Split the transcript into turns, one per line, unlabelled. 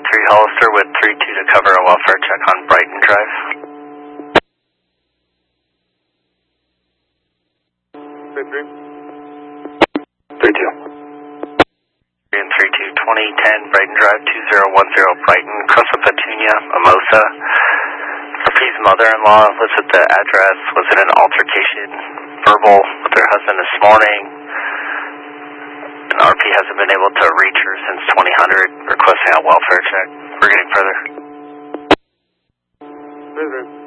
3 Hollister with 3-2 to cover a welfare check on Brighton Drive.
3-2.
And 3-2, 2010 Brighton Drive, 2010 Brighton, Costa Petunia, Mimosa. RP's mother-in-law was at the address, was in an altercation, verbal, with her husband this morning. And RP hasn't been able to reach her since 2000, requesting a welfare check. We're getting further.